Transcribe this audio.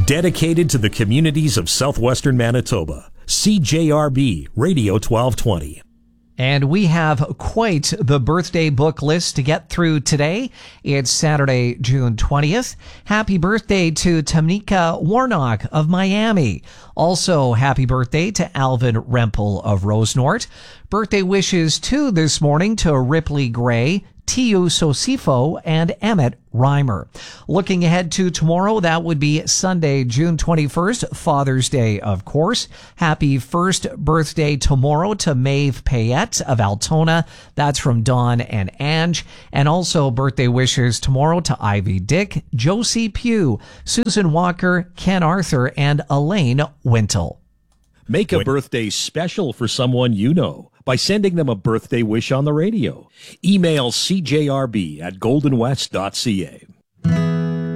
Dedicated to the communities of southwestern Manitoba. CJRB Radio 1220. And we have quite the birthday book list to get through today. It's Saturday, June 20th. Happy birthday to Tamika Warnock of Miami. Also, happy birthday to Alvin Rempel of Rosenort. Birthday wishes too this morning to Ripley Gray, Tiu Sosifo, and Emmett Reimer. Looking ahead to tomorrow, that would be Sunday, June 21st, Father's Day, of course. Happy first birthday tomorrow to Maeve Payette of Altona. That's from Dawn and Ange. And also birthday wishes tomorrow to Ivy Dick, Josie Pugh, Susan Walker, Ken Arthur, and Elaine Wintle. Make a birthday special for someone you know by sending them a birthday wish on the radio. Email cjrb@goldenwest.ca.